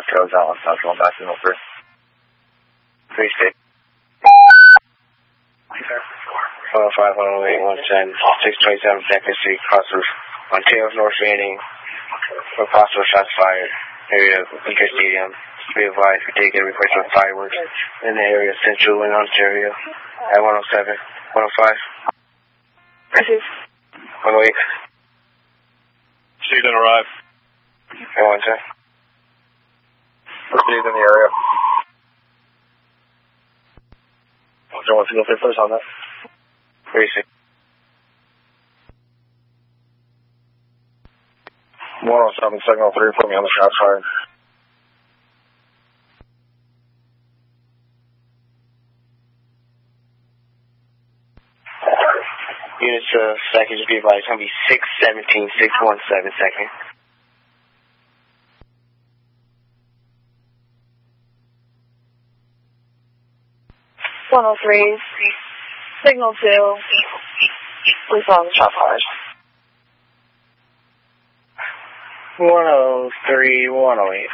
Trails out on South going back to Milford. 3 state. 105, 108, 110, 627 Beckley Street, Crossroads, Ontario North Landing, where possible shots fired, area of Lincoln Stadium. We advise we take a request for fireworks in the area of Central and Ontario at 107, 105. 108. She's gonna arrive. 110. Proceed in the area. Do you want to go first on that? 36. 107, signal 3, put me on the shot fired. Units second, just be advised, it's going to be 617, 617 second. .103, signal 2, please on the shot fired. 103, 108.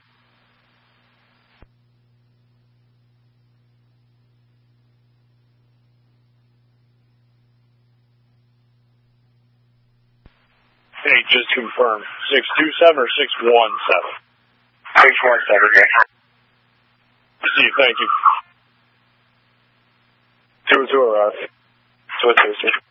Hey, just confirm. 627 or 617? 617, okay. Steve, thank you. 2-2 arrive. 2-2,